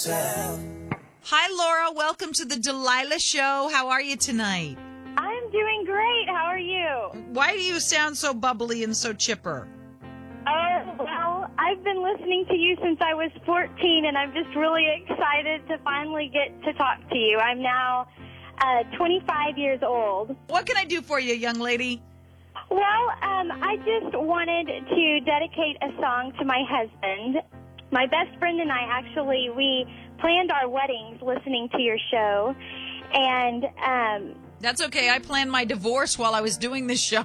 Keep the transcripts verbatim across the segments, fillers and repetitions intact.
Hi, Laura. Welcome to the Delilah Show. How are you tonight? I'm doing great. How are you? Why do you sound so bubbly and so chipper? Oh, well, I've been listening to you since I was fourteen, and I'm just really excited to finally get to talk to you. I'm now uh, twenty-five years old. What can I do for you, young lady? Well, um, I just wanted to dedicate a song to my husband. My best friend and I actually, we planned our weddings listening to your show, and um, That's okay. I planned my divorce while I was doing this show.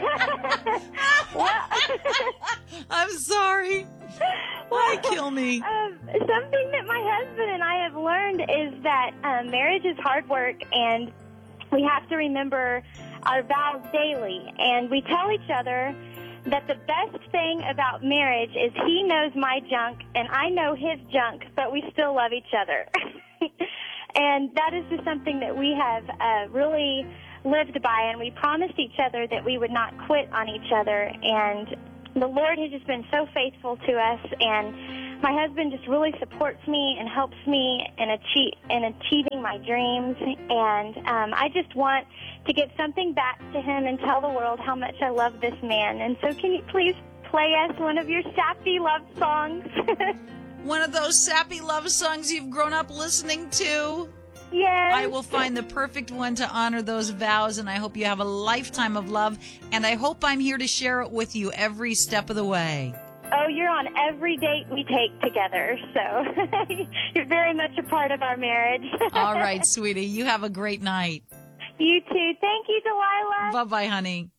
well, I'm sorry. Why kill me? Um, something that my husband and I have learned is that um, marriage is hard work, and we have to remember our vows daily. And we tell each other that the best thing about marriage is he knows my junk and I know his junk, but we still love each other. And that is just something that we have uh, really lived by, and we promised each other that we would not quit on each other. And the Lord has just been so faithful to us, and my husband just really supports me and helps me in, achieve, in achieving my dreams. And um, I just want to give something back to him and tell the world how much I love this man. And so can you please play us one of your sappy love songs? One of those sappy love songs you've grown up listening to? Yes. I will find the perfect one to honor those vows, and I hope you have a lifetime of love, and I hope I'm here to share it with you every step of the way. Oh, you're on every date we take together, so you're very much a part of our marriage. All right, sweetie. You have a great night. You too. Thank you, Delilah. Bye-bye, honey.